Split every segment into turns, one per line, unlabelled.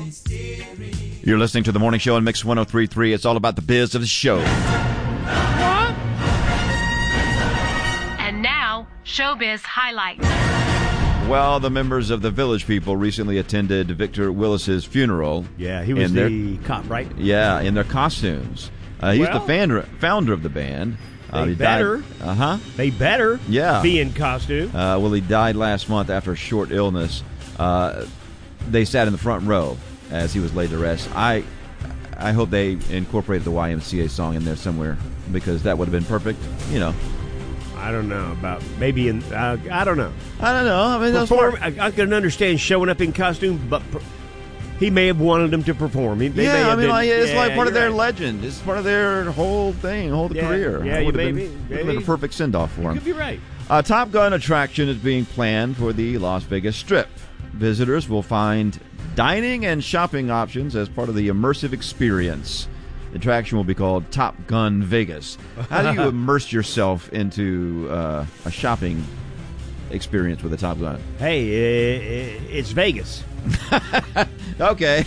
You're listening to The Morning Show on Mix 103.3. It's all about the biz of the show.
And now, Showbiz Highlights.
Well, the members of the Village People recently attended Victor Willis's funeral.
Yeah, he was the cop, right?
Yeah, in their costumes. He's the founder of the band.
They better. They better be in costume.
Well, he died last month after a short illness. They sat in the front row as he was laid to rest. I hope they incorporated the YMCA song in there somewhere, because that would have been perfect, you know.
I don't know about maybe in. I don't know.
I mean,
I can understand showing up in costume, but he may have wanted them to perform. It's
like part of their legend. It's part of their whole thing, career.
Yeah,
it would have been a perfect send-off for him.
You could be right.
A Top Gun attraction is being planned for the Las Vegas Strip. Visitors will find dining and shopping options as part of the immersive experience. The attraction will be called Top Gun Vegas. How do you immerse yourself into a shopping experience with a Top Gun?
Hey, it's Vegas.
Okay.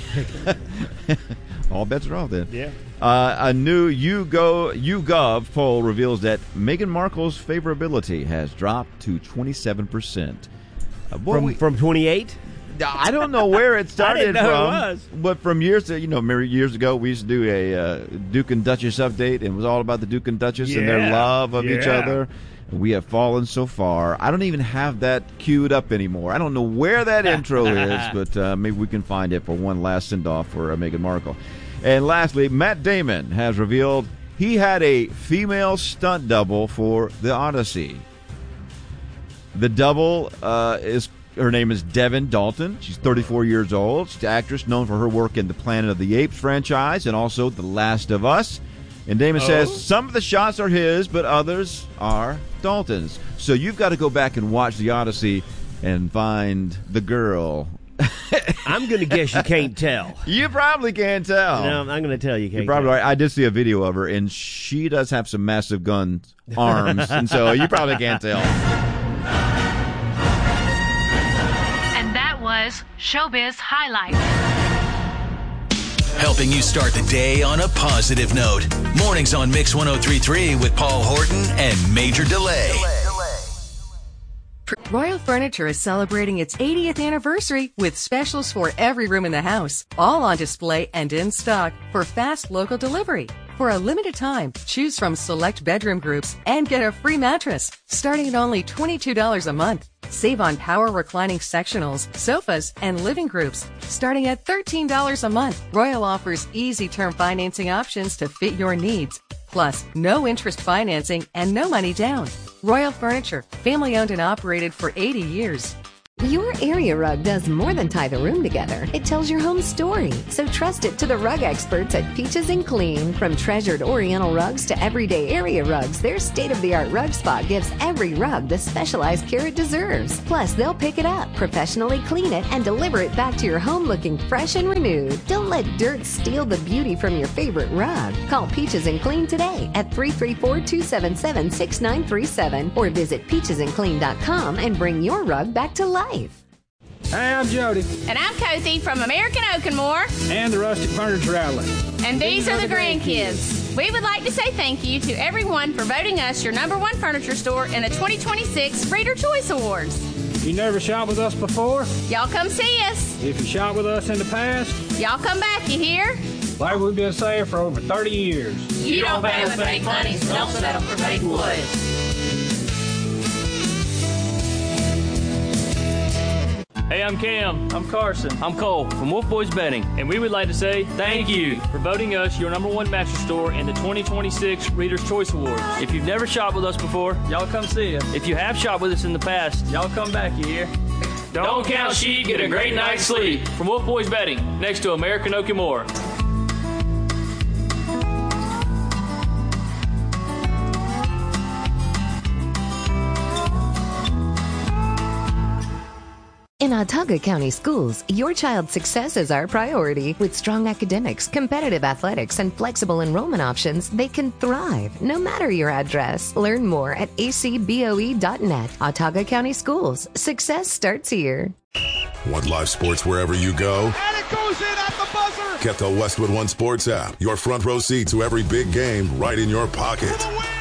All bets are off then.
Yeah.
A new YouGov poll reveals that Meghan Markle's favorability has dropped to 27%.
From 28?
I don't know where it started
I didn't know
from.
It was.
But from years ago, we used to do a Duke and Duchess update, and it was all about the Duke and Duchess and their love of each other. We have fallen so far. I don't even have that queued up anymore. I don't know where that intro is, but maybe we can find it for one last send-off for Meghan Markle. And lastly, Matt Damon has revealed he had a female stunt double for The Odyssey. The double her name is Devin Dalton. She's 34 years old. She's an actress known for her work in the Planet of the Apes franchise and also The Last of Us. And Damon says some of the shots are his, but others are Dalton's. So you've got to go back and watch The Odyssey and find the girl.
I'm going to guess you can't tell.
You probably can't tell.
No, I'm going to tell you can't.
You're probably right. I did see a video of her, and she does have some massive gun arms, and so you probably can't tell.
And that was Showbiz Highlights.
Helping you start the day on a positive note. Mornings on Mix 103.3 with Paul Horton and Major Delay.
Royal Furniture is celebrating its 80th anniversary with specials for every room in the house, all on display and in stock for fast local delivery. For a limited time, choose from select bedroom groups and get a free mattress, starting at only $22 a month. Save on power reclining sectionals, sofas, and living groups, starting at $13 a month. Royal offers easy term financing options to fit your needs. Plus, no interest financing and no money down. Royal Furniture, family owned and operated for 80 years.
Your area rug does more than tie the room together. It tells your home's story. So trust it to the rug experts at Peaches and Clean. From treasured Oriental rugs to everyday area rugs, their state-of-the-art rug spot gives every rug the specialized care it deserves. Plus, they'll pick it up, professionally clean it, and deliver it back to your home looking fresh and renewed. Don't let dirt steal the beauty from your favorite rug. Call Peaches and Clean today at 334-277-6937 or visit peachesandclean.com and bring your rug back to life.
Hey, I'm Jody.
And I'm Cozy from American Oak and More.
And the Rustic Furniture Outlet.
And these are the grandkids. We would like to say thank you to everyone for voting us your #1 furniture store in the 2026 Reader Choice Awards.
You never shopped with us before?
Y'all come see us.
If you shopped with us in the past?
Y'all come back, you hear?
Like we've been saying for over 30 years.
You don't pay with fake money, so don't settle for fake wood.
Hey, I'm Cam. I'm Carson. I'm Cole from Wolf Boys Betting. And we would like to say thank you for voting us your #1 mattress store in the 2026 Reader's Choice Awards. If you've never shopped with us before, y'all come see us. If you have shopped with us in the past, y'all come back, you hear? Don't count sheep, get a great night's sleep. From Wolf Boys Betting, next to American Oak and More.
In Autauga County Schools, your child's success is our priority. With strong academics, competitive athletics, and flexible enrollment options, they can thrive no matter your address. Learn more at acboe.net. Autauga County Schools. Success starts here.
Want live sports wherever you go?
And it goes in.
Get the Westwood One Sports app, your front row seat to every big game right in your pocket.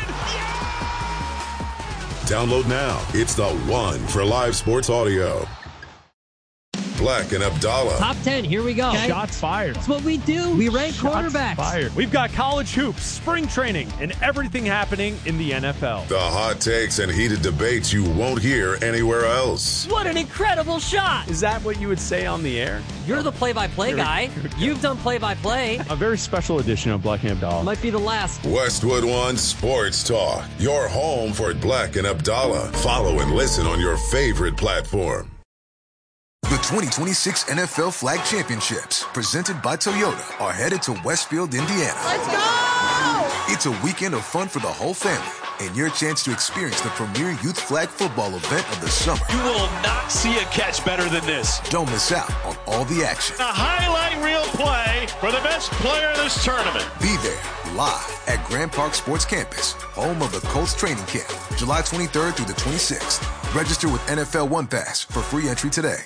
Download now. It's the one for live sports audio. Black and Abdallah.
Top 10, here we go.
Okay. Shots fired.
That's what we do. We rank quarterbacks.
Fired. We've got college hoops, spring training, and everything happening in the NFL.
The hot takes and heated debates you won't hear anywhere else.
What an incredible shot.
Is that what you would say on the air?
You're the play-by-play guy. You've done play-by-play.
A very special edition of Black and Abdallah.
Might be the last.
Westwood One Sports Talk. Your home for Black and Abdallah. Follow and listen on your favorite platform.
The 2026 NFL Flag Championships, presented by Toyota, are headed to Westfield, Indiana.
Let's go!
It's a weekend of fun for the whole family and your chance to experience the premier youth flag football event of the summer.
You will not see a catch better than this.
Don't miss out on all the action.
A highlight reel play for the best player in this tournament.
Be there live at Grand Park Sports Campus, home of the Colts training camp, July 23rd through the 26th. Register with NFL One Pass for free entry today.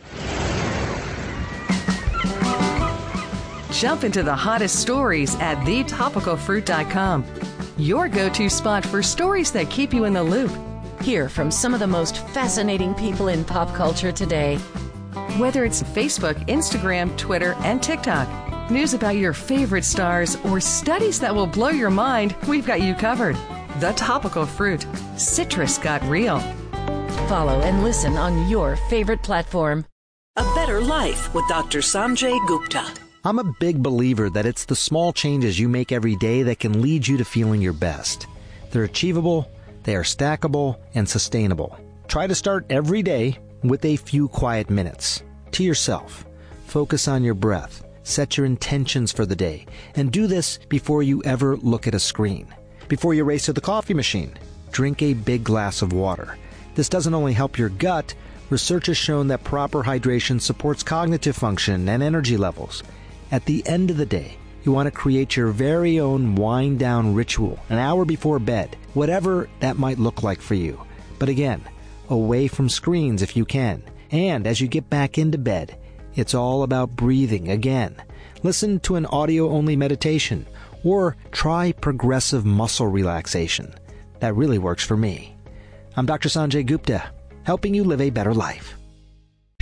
Jump into the hottest stories at thetopicalfruit.com. Your go-to spot for stories that keep you in the loop.
Hear from some of the most fascinating people in pop culture today.
Whether it's Facebook, Instagram, Twitter, and TikTok, news about your favorite stars, or studies that will blow your mind, we've got you covered. The Topical Fruit. Citrus got real.
Follow and listen on your favorite platform.
A Better Life with Dr. Sanjay Gupta.
I'm a big believer that it's the small changes you make every day that can lead you to feeling your best. They're achievable, they are stackable, and sustainable. Try to start every day with a few quiet minutes. To yourself. Focus on your breath. Set your intentions for the day. And do this before you ever look at a screen. Before you race to the coffee machine, drink a big glass of water. This doesn't only help your gut, research has shown that proper hydration supports cognitive function and energy levels. At the end of the day, you want to create your very own wind-down ritual an hour before bed, whatever that might look like for you. But again, away from screens if you can. And as you get back into bed, it's all about breathing again. Listen to an audio-only meditation or try progressive muscle relaxation. That really works for me. I'm Dr. Sanjay Gupta, helping you live a better life.